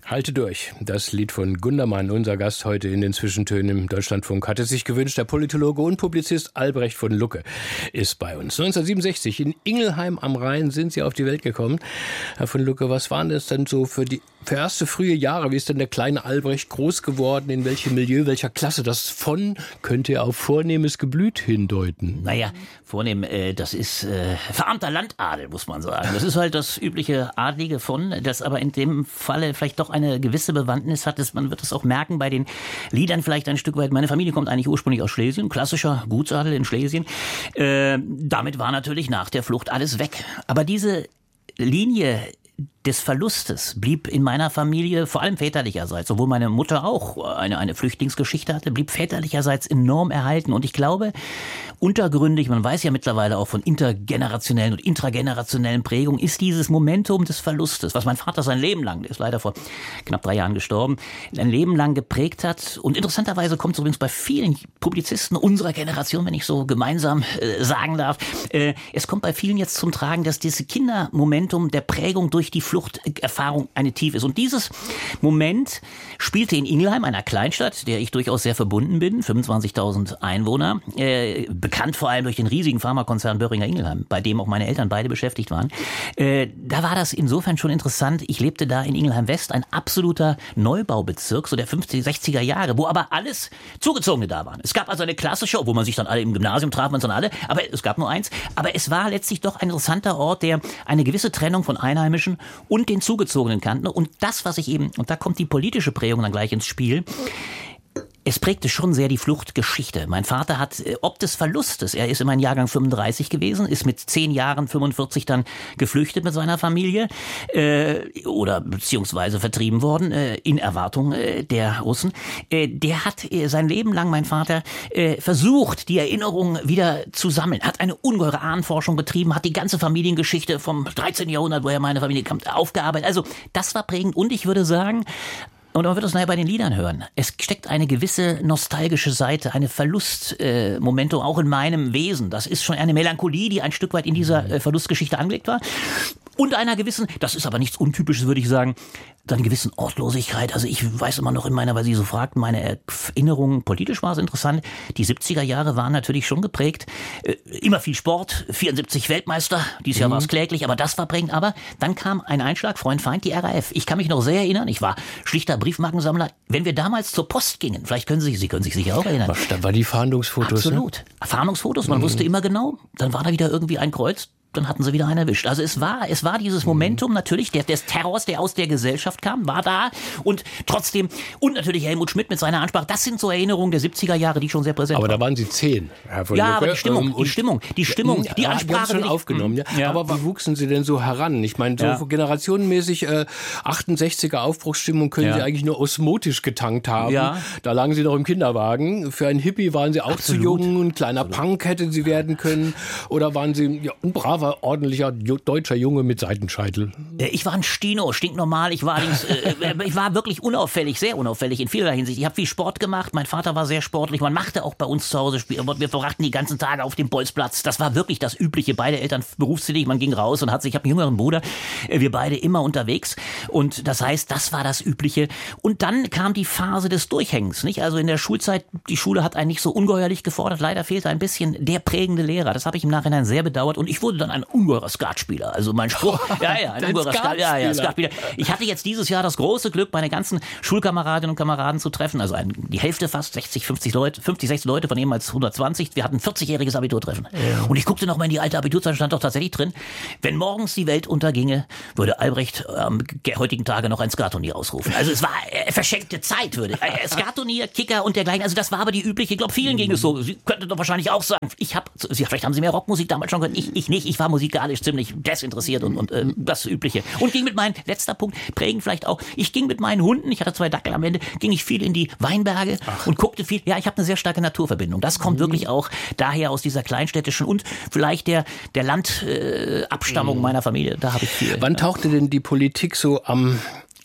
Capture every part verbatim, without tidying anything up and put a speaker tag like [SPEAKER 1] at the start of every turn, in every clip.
[SPEAKER 1] Halte durch. Das Lied von Gundermann, unser Gast heute in den Zwischentönen im Deutschlandfunk, hatte sich gewünscht. Der Politologe und Publizist Albrecht von Lucke ist bei uns. neunzehnhundertsiebenundsechzig in Ingelheim am Rhein sind Sie auf die Welt gekommen. Herr von Lucke, was waren das denn so für die für erste frühe Jahre? Wie ist denn der kleine Albrecht groß geworden? In welchem Milieu, welcher Klasse? Das von könnte ja auf vornehmes Geblüt hindeuten.
[SPEAKER 2] Naja, vornehm, äh, das ist äh, verarmter Landadel, muss man sagen. Das ist halt das übliche Adlige von, das aber in dem Falle vielleicht doch eine gewisse Bewandtnis hat. Das, man wird es auch merken bei den Liedern vielleicht ein Stück weit. Meine Familie kommt eigentlich ursprünglich aus Schlesien, klassischer Gutsadel in Schlesien. Äh, damit war natürlich nach der Flucht alles weg. Aber diese Linie des Verlustes blieb in meiner Familie, vor allem väterlicherseits, obwohl meine Mutter auch eine, eine Flüchtlingsgeschichte hatte, blieb väterlicherseits enorm erhalten. Und ich glaube, untergründig, man weiß ja mittlerweile auch von intergenerationellen und intragenerationellen Prägungen, ist dieses Momentum des Verlustes, was mein Vater sein Leben lang, der ist leider vor knapp drei Jahren gestorben, ein Leben lang geprägt hat. Und interessanterweise kommt es übrigens bei vielen Publizisten unserer Generation, wenn ich so gemeinsam äh, sagen darf, äh, es kommt bei vielen jetzt zum Tragen, dass dieses Kindermomentum der Prägung durch die Fluchterfahrung eine tief ist. Und dieses Moment spielte in Ingelheim, einer Kleinstadt, der ich durchaus sehr verbunden bin, fünfundzwanzigtausend Einwohner, äh, bekannt vor allem durch den riesigen Pharmakonzern Boehringer Ingelheim, bei dem auch meine Eltern beide beschäftigt waren. Äh, da war das insofern schon interessant. Ich lebte da in Ingelheim West, ein absoluter Neubaubezirk, so der fünfziger, sechziger Jahre, wo aber alles Zugezogene da waren. Es gab also eine klassische, obwohl man sich dann alle im Gymnasium traf, man dann alle, aber es gab nur eins. Aber es war letztlich doch ein interessanter Ort, der eine gewisse Trennung von Einheimischen und den Zugezogenen kannten. Und das, was ich eben, und da kommt die politische Prägung dann gleich ins Spiel, es prägte schon sehr die Fluchtgeschichte. Mein Vater hat, ob des Verlustes, er ist immer in Jahrgang fünfunddreißig gewesen, ist mit zehn Jahren, fünfundvierzig dann geflüchtet mit seiner Familie äh, oder beziehungsweise vertrieben worden äh, in Erwartung äh, der Russen. Äh, der hat äh, sein Leben lang, mein Vater, äh, versucht, die Erinnerungen wieder zu sammeln, hat eine ungeheure Ahnenforschung betrieben, hat die ganze Familiengeschichte vom dreizehnten Jahrhundert, woher meine Familie kam, aufgearbeitet. Also das war prägend und ich würde sagen, und man wird es nachher bei den Liedern hören. Es steckt eine gewisse nostalgische Seite, eine Verlustmomentum äh, auch in meinem Wesen. Das ist schon eine Melancholie, die ein Stück weit in dieser äh, Verlustgeschichte angelegt war. Und einer gewissen, das ist aber nichts Untypisches, würde ich sagen, einer gewissen Ortlosigkeit. Also ich weiß immer noch in meiner, weil Sie so fragten, meine Erinnerungen, politisch war es interessant. Die siebziger Jahre waren natürlich schon geprägt. Äh, immer viel Sport, vierundsiebzig Weltmeister, dieses Jahr mhm. war es kläglich, aber das war prägend. Aber dann kam ein Einschlag, Freund, Feind, die R A F. Ich kann mich noch sehr erinnern, ich war schlichter Briefmarkensammler. Wenn wir damals zur Post gingen, vielleicht können Sie, Sie können sich sicher auch erinnern.
[SPEAKER 1] Da war die Fahndungsfotos.
[SPEAKER 2] Absolut. Ne? Fahndungsfotos, man mhm. wusste immer genau, dann war da wieder irgendwie ein Kreuz. Dann hatten sie wieder einen erwischt. Also es war, es war dieses Momentum natürlich der, des Terrors, der aus der Gesellschaft kam, war da und trotzdem, und natürlich Helmut Schmidt mit seiner Ansprache, das sind so Erinnerungen der siebziger Jahre, die schon sehr präsent
[SPEAKER 1] waren. Aber
[SPEAKER 2] waren.
[SPEAKER 1] da waren Sie zehn, Herr von
[SPEAKER 2] Ja,
[SPEAKER 1] Lucke.
[SPEAKER 2] aber die Stimmung, ähm, die Stimmung, die Stimmung, die
[SPEAKER 1] ja,
[SPEAKER 2] Ansprache.
[SPEAKER 1] Die haben schon aufgenommen, ja. ja. Aber wie wuchsen Sie denn so heran? Ich meine, so ja. generationenmäßig äh, achtundsechziger Aufbruchsstimmung können ja. Sie eigentlich nur osmotisch getankt haben. Ja. Da lagen Sie noch im Kinderwagen. Für einen Hippie waren Sie auch Absolut. zu jung, ein kleiner Absolut. Punk hätte Sie werden können. Oder waren Sie ja, ein braver, ordentlicher deutscher Junge mit Seitenscheitel?
[SPEAKER 2] Ich war ein Stino, stinknormal. Ich war allerdings, äh, ich war wirklich unauffällig, sehr unauffällig in vielerlei Hinsicht. Ich habe viel Sport gemacht. Mein Vater war sehr sportlich. Man machte auch bei uns zu Hause Spiel. Wir verbrachten die ganzen Tage auf dem Bolzplatz. Das war wirklich das Übliche. Beide Eltern berufstätig. Man ging raus und hat sich, ich habe einen jüngeren Bruder. Wir beide immer unterwegs. Und das heißt, das war das Übliche. Und dann kam die Phase des Durchhängens, nicht? Also in der Schulzeit, die Schule hat einen nicht so ungeheuerlich gefordert. Leider fehlte ein bisschen der prägende Lehrer. Das habe ich im Nachhinein sehr bedauert. Und ich wurde dann ein ungeheurer Skatspieler. Also mein Spruch, ja, ja, ein ungeheurer Skatspieler. Ja, ja, Skatspieler. Ich hatte jetzt dieses Jahr das große Glück, meine ganzen Schulkameradinnen und Kameraden zu treffen. Also ein, die Hälfte fast, sechzig, fünfzig Leute, fünfzig, sechzig Leute, von ehemals hundertzwanzig. Wir hatten ein vierzigjähriges Abiturtreffen. Ja. Und ich guckte noch mal in die alte Abiturzeit, stand doch tatsächlich drin, wenn morgens die Welt unterginge, würde Albrecht am äh, heutigen Tage noch ein Skatturnier ausrufen. Also es war äh, verschenkte Zeit, würde äh, Skatturnier, Kicker und dergleichen. Also das war aber die übliche, ich glaube, vielen ging es so. Sie könnten doch wahrscheinlich auch sagen, ich habe, vielleicht haben Sie mehr Rockmusik damals schon gehört, ich, ich nicht. Ich war musikalisch ziemlich desinteressiert und, und äh, das Übliche. Und ging mit meinen, letzter Punkt, prägen vielleicht auch, ich ging mit meinen Hunden, ich hatte zwei Dackel am Ende, ging ich viel in die Weinberge Ach. und guckte viel. Ja, ich habe eine sehr starke Naturverbindung. Das kommt mhm. wirklich auch daher aus dieser kleinstädtischen und vielleicht der, der Landabstammung äh, mhm. meiner Familie. Da habe ich viel.
[SPEAKER 1] Wann tauchte denn die Politik so am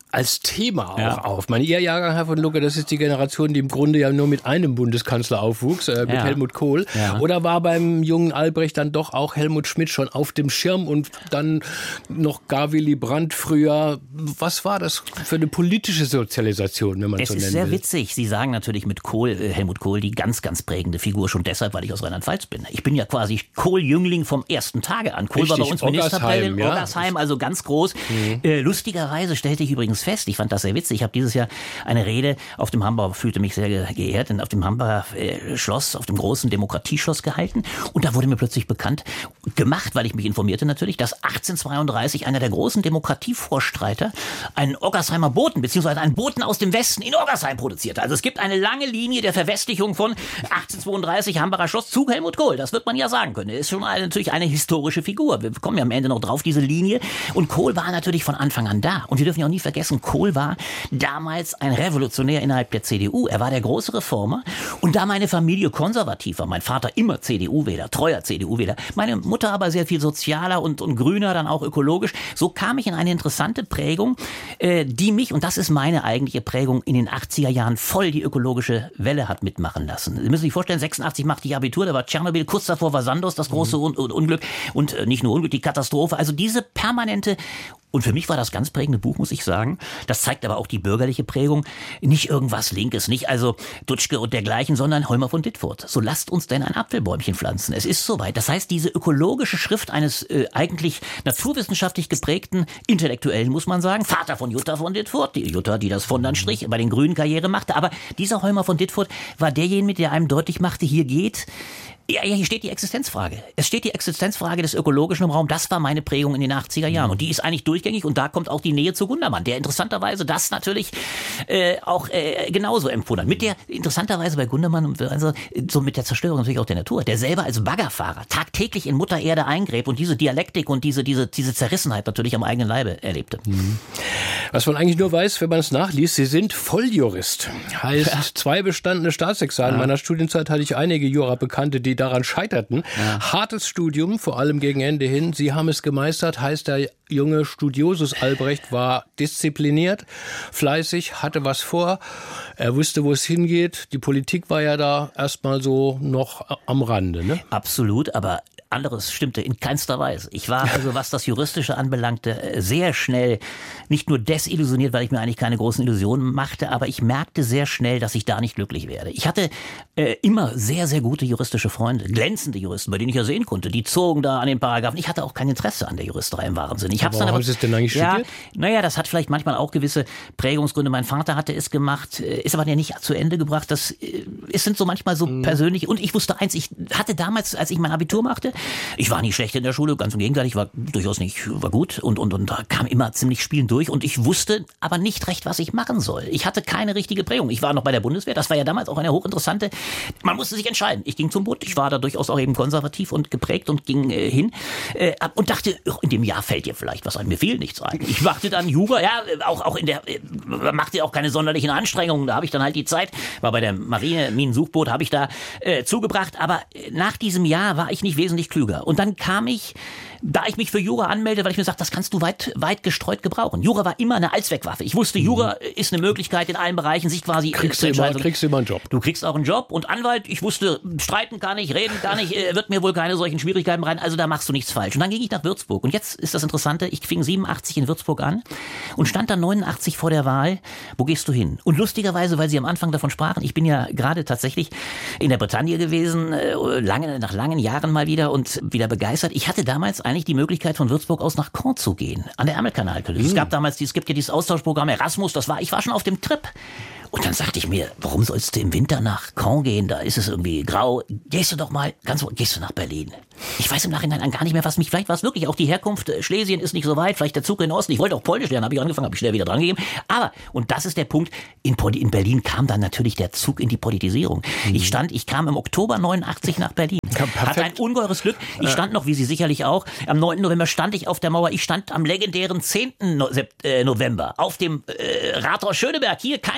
[SPEAKER 1] als Thema auch
[SPEAKER 2] ja.
[SPEAKER 1] auf. Mein Ihr Jahrgang, Herr von Lucke, das ist die Generation, die im Grunde ja nur mit einem Bundeskanzler aufwuchs, äh, mit
[SPEAKER 2] ja.
[SPEAKER 1] Helmut Kohl.
[SPEAKER 2] Ja.
[SPEAKER 1] Oder war beim jungen Albrecht dann doch auch Helmut Schmidt schon auf dem Schirm und dann noch gar Willy Brandt früher? Was war das für eine politische Sozialisation, wenn man
[SPEAKER 2] es
[SPEAKER 1] so nennen will?
[SPEAKER 2] Es ist sehr witzig. Sie sagen natürlich mit Kohl, äh, Helmut Kohl, die ganz, ganz prägende Figur, schon deshalb, weil ich aus Rheinland-Pfalz bin. Ich bin ja quasi Kohl-Jüngling vom ersten Tage an. Kohl
[SPEAKER 1] Richtig,
[SPEAKER 2] war bei uns Ministerpräsident,
[SPEAKER 1] ja.
[SPEAKER 2] Oggersheim, also ganz groß. Mhm. Äh, lustigerweise stellte ich übrigens fest, ich fand das sehr witzig, ich habe dieses Jahr eine Rede auf dem Hamburger, fühlte mich sehr geehrt, auf dem Hamburger äh, Schloss, auf dem großen Demokratieschloss gehalten und da wurde mir plötzlich bekannt, gemacht, weil ich mich informierte natürlich, dass achtzehnhundertzweiunddreißig einer der großen Demokratievorstreiter einen Oggersheimer Boten, beziehungsweise einen Boten aus dem Westen in Oggersheim produzierte. Also es gibt eine lange Linie der Verwestlichung von achtzehnhundertzweiunddreißig Hamburger Schloss zu Helmut Kohl, das wird man ja sagen können. Er ist schon eine, natürlich eine historische Figur. Wir kommen ja am Ende noch drauf, diese Linie. Und Kohl war natürlich von Anfang an da. Und wir dürfen ja auch nie vergessen, Kohl war damals ein Revolutionär innerhalb der C D U. Er war der große Reformer. Und da meine Familie konservativ war, mein Vater immer C D U-Wähler, treuer C D U-Wähler, meine Mutter aber sehr viel sozialer und, und grüner, dann auch ökologisch, so kam ich in eine interessante Prägung, äh, die mich, und das ist meine eigentliche Prägung, in den achtziger Jahren voll die ökologische Welle hat mitmachen lassen. Sie müssen sich vorstellen, sechsundachtzig machte ich Abitur, da war Tschernobyl, kurz davor war Sandos, das große Un- Un- Unglück und äh, nicht nur Unglück, die Katastrophe. Also diese permanente, und für mich war das ganz prägende Buch, muss ich sagen. Das zeigt aber auch die bürgerliche Prägung. Nicht irgendwas Linkes, nicht also Dutschke und dergleichen, sondern Heumer von Dittfurt. So lasst uns denn ein Apfelbäumchen pflanzen. Es ist soweit. Das heißt, diese ökologische Schrift eines äh, eigentlich naturwissenschaftlich geprägten Intellektuellen, muss man sagen, Vater von Jutta von Dittfurt, die Jutta, die das von dann Strich bei den Grünen Karriere machte. Aber dieser Heumer von Dittfurt war derjenige, der einem deutlich machte, hier geht... Ja, hier steht die Existenzfrage. Es steht die Existenzfrage des Ökologischen im Raum. Das war meine Prägung in den achtziger Jahren. Und die ist eigentlich durchgängig. Und da kommt auch die Nähe zu Gundermann, der interessanterweise das natürlich äh, auch äh, genauso empfunden hat. Mit der, interessanterweise bei Gundermann, also so mit der Zerstörung natürlich auch der Natur, der selber als Baggerfahrer tagtäglich in Mutter Erde eingräbt und diese Dialektik und diese, diese, diese Zerrissenheit natürlich am eigenen Leibe erlebte.
[SPEAKER 1] Mhm. Was man eigentlich nur weiß, wenn man es nachliest, Sie sind Volljurist. Heißt, ja. zwei bestandene Staatsexamen. Ja. In meiner Studienzeit hatte ich einige Jura-Bekannte, die daran scheiterten. Ja. Hartes Studium, vor allem gegen Ende hin. Sie haben es gemeistert, heißt, der junge Studiosus Albrecht war diszipliniert, fleißig, hatte was vor. Er wusste, wo es hingeht. Die Politik war ja da erstmal so noch am Rande, ne?
[SPEAKER 2] Absolut, aber anderes stimmte in keinster Weise. Ich war also, was das Juristische anbelangte, sehr schnell nicht nur desillusioniert, weil ich mir eigentlich keine großen Illusionen machte, aber ich merkte sehr schnell, dass ich da nicht glücklich werde. Ich hatte äh, immer sehr, sehr gute juristische Freunde, glänzende Juristen, bei denen ich ja sehen konnte. Die zogen da an den Paragraphen. Ich hatte auch kein Interesse an der Juristerei im wahren Sinne. Ich hab's
[SPEAKER 1] aber
[SPEAKER 2] dann aber,
[SPEAKER 1] haben Sie es denn eigentlich
[SPEAKER 2] ja,
[SPEAKER 1] studiert?
[SPEAKER 2] Naja, das hat vielleicht manchmal auch gewisse Prägungsgründe. Mein Vater hatte es gemacht, ist aber ja nicht zu Ende gebracht. Das es sind so manchmal so mhm. persönlich. Und ich wusste eins, ich hatte damals, als ich mein Abitur machte, ich war nicht schlecht in der Schule, ganz im Gegenteil, ich war durchaus nicht, war gut und, und, und da kam immer ziemlich spielend durch und ich wusste aber nicht recht, was ich machen soll. Ich hatte keine richtige Prägung. Ich war noch bei der Bundeswehr, das war ja damals auch eine hochinteressante, man musste sich entscheiden. Ich ging zum Bund, ich war da durchaus auch eben konservativ und geprägt und ging äh, hin äh, und dachte, in dem Jahr fällt dir vielleicht was ein, mir fiel nichts ein. Ich machte dann Jura, ja, auch, auch in der, äh, machte auch keine sonderlichen Anstrengungen, da habe ich dann halt die Zeit, war bei der Marine, Minensuchboot, habe ich da äh, zugebracht, aber nach diesem Jahr war ich nicht wesentlich klüger. Und dann kam ich, da ich mich für Jura anmelde, weil ich mir sagte, das kannst du weit, weit gestreut gebrauchen. Jura war immer eine Allzweckwaffe. Ich wusste, Jura mhm. ist eine Möglichkeit in allen Bereichen, sich quasi
[SPEAKER 1] kriegst
[SPEAKER 2] zu entscheiden.
[SPEAKER 1] Immer, kriegst du immer einen Job.
[SPEAKER 2] Du kriegst auch einen Job und Anwalt, ich wusste, streiten kann ich, reden kann ich, wird mir wohl keine solchen Schwierigkeiten rein, also da machst du nichts falsch. Und dann ging ich nach Würzburg. Und jetzt ist das Interessante, ich fing siebenundachtzig in Würzburg an und stand dann neunundachtzig vor der Wahl, wo gehst du hin? Und lustigerweise, weil Sie am Anfang davon sprachen, ich bin ja gerade tatsächlich in der Bretagne gewesen, lange, nach langen Jahren mal wieder und wieder begeistert. Ich hatte damals eigentlich die Möglichkeit, von Würzburg aus nach Caen zu gehen, an der Ärmelkanalküste. Mhm. Es gab damals, es gibt ja dieses Austauschprogramm Erasmus, das war, ich war schon auf dem Trip. Und dann sagte ich mir, warum sollst du im Winter nach Caen gehen? Da ist es irgendwie grau. Gehst du doch mal, ganz, gehst du nach Berlin? Ich weiß im Nachhinein gar nicht mehr, was mich, vielleicht war es wirklich auch die Herkunft. Schlesien ist nicht so weit, vielleicht der Zug in den Osten. Ich wollte auch Polnisch lernen, habe ich angefangen, habe ich schnell wieder dran gegeben. Aber, und das ist der Punkt, in, in Berlin kam dann natürlich der Zug in die Politisierung. Mhm. Ich stand, ich kam im Oktober neunundachtzig nach Berlin. Ja, hatte ein ungeheures Glück. Ich stand noch, wie Sie sicherlich auch, am neunten November stand ich auf der Mauer. Ich stand am legendären zehnten November auf dem äh, Rathaus Schöneberg. Hier keine äh,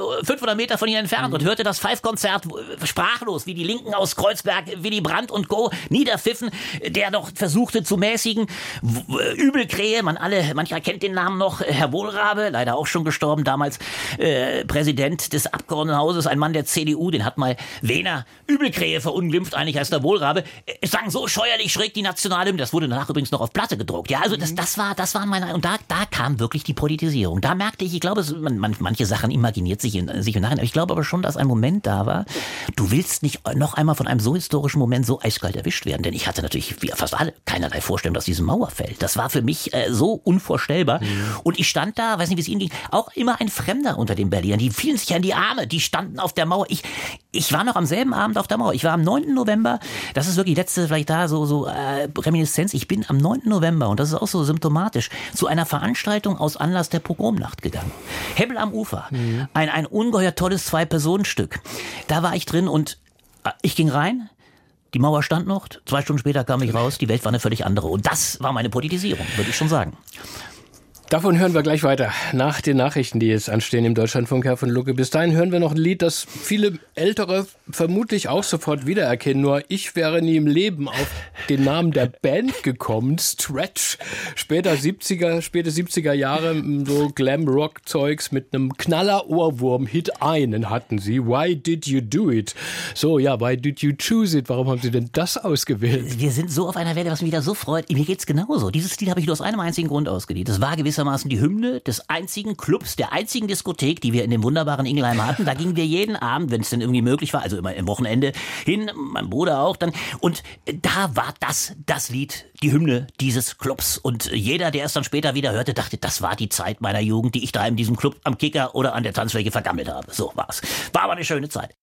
[SPEAKER 2] fünfhundert Meter von ihr entfernt mhm. und hörte das Pfeifkonzert sprachlos, wie die Linken aus Kreuzberg, Willy Brandt und Co. niederpfiffen, der noch versuchte zu mäßigen. Übelkrähe, man alle, mancher kennt den Namen noch, Herr Wohlrabe, leider auch schon gestorben, damals äh, Präsident des Abgeordnetenhauses, ein Mann der C D U, den hat mal Wehner Übelkrähe verunglimpft, eigentlich heißt er Wohlrabe. Es sang so scheuerlich schräg die Nationalhymne, das wurde danach übrigens noch auf Platte gedruckt. Ja, also das, das war, das war meine, und da, da kam wirklich die Politisierung. Da merkte ich, ich glaube, man, man, manche Sachen imaginiert sich in, sich im Nachhinein, aber ich glaube aber schon, dass ein Moment da war, du willst nicht noch einmal von einem so historischen Moment so eiskalt erwischt werden, denn ich hatte natürlich, wie fast alle, keinerlei Vorstellung, dass diese Mauer fällt. Das war für mich äh, so unvorstellbar. Mhm. Und ich stand da, weiß nicht, wie es Ihnen ging, auch immer ein Fremder unter den Berlinern. Die fielen sich ja in die Arme, die standen auf der Mauer. Ich, ich war noch am selben Abend auf der Mauer. Ich war am neunten November, das ist wirklich letzte, vielleicht da so, so äh, Reminiszenz. Ich bin am neunten November, und das ist auch so symptomatisch, zu einer Veranstaltung aus Anlass der Pogromnacht gegangen. Hebbel am Ufer. Mhm. Ein, ein ungeheuer tolles Zwei-Personen-Stück. Da war ich drin und äh, ich ging rein. Die Mauer stand noch, zwei Stunden später kam ich raus, die Welt war eine völlig andere. Und das war meine Politisierung, würde ich schon sagen.
[SPEAKER 1] Davon hören wir gleich weiter, nach den Nachrichten, die jetzt anstehen im Deutschlandfunk, Herr von Lucke. Bis dahin hören wir noch ein Lied, das viele Ältere vermutlich auch sofort wiedererkennen. Nur ich wäre nie im Leben auf den Namen der Band gekommen. Stretch, später siebziger, späte siebziger Jahre, so Glam-Rock-Zeugs mit einem Knaller-Ohrwurm-Hit einen hatten sie. Why did you do it? So, ja, why did you choose it? Warum haben Sie denn das ausgewählt?
[SPEAKER 2] Wir sind so auf einer Welle, was mich wieder so freut. Mir geht's genauso. Dieses Lied habe ich nur aus einem einzigen Grund ausgewählt. Das war gewissermaßen die Hymne des einzigen Clubs, der einzigen Diskothek, die wir in dem wunderbaren Ingelheim hatten. Da gingen wir jeden Abend, wenn es denn irgendwie möglich war, also immer im Wochenende hin, mein Bruder auch dann. Und da war das, das Lied, die Hymne dieses Clubs. Und jeder, der es dann später wieder hörte, dachte, das war die Zeit meiner Jugend, die ich da in diesem Club am Kicker oder an der Tanzfläche vergammelt habe. So war's. War aber eine schöne Zeit.